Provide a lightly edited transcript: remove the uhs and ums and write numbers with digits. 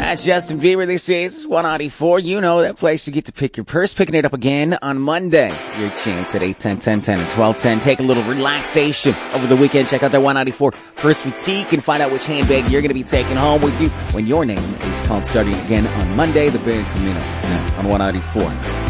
That's Justin Bieber. This is 194. You know that place you get to pick your purse. Picking it up again on Monday. Your chance at 8, 10, 10, 10, and 12, 10. Take a little relaxation over the weekend. Check out that 194 Purse Boutique and find out which handbag you're going to be taking home with you when your name is called starting again on Monday. The Big Camino on 194.